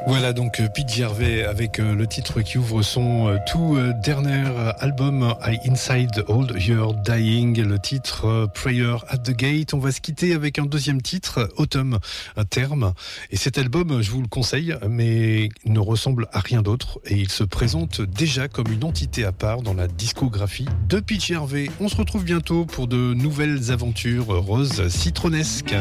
Voilà donc Pete Gervais avec le titre qui ouvre son tout dernier album Inside All You're Dying, le titre Prayer at the Gate. On va se quitter avec un deuxième titre, Autumn, un terme. Et cet album, je vous le conseille, mais il ne ressemble à rien d'autre et il se présente déjà comme une entité à part dans la discographie de Pete Gervais. On se retrouve bientôt pour de nouvelles aventures roses citronesques.